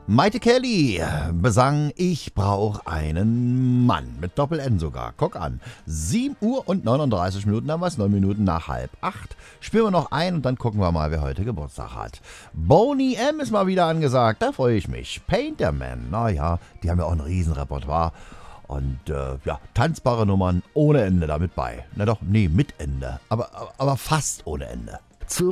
Maite Kelly besang Ich brauch einen Mann. Mit Doppel-N sogar. Guck an. 7 Uhr und 39 Minuten, haben wir es 9 Minuten nach 7:30. Spielen wir noch ein und dann gucken wir mal, wer heute Geburtstag hat. Boney M. ist mal wieder angesagt, da freue ich mich. Painterman, naja, die haben ja auch ein Riesenrepertoire. Und tanzbare Nummern ohne Ende damit bei. Na doch, nee, mit Ende. Aber fast ohne Ende.